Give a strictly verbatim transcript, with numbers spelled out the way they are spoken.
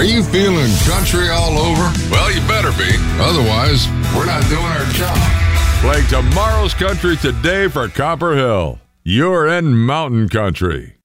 you feeling country all over? Well, you better be. Otherwise, we're not doing our job. Play tomorrow's country today for Copper Hill. You're in mountain country.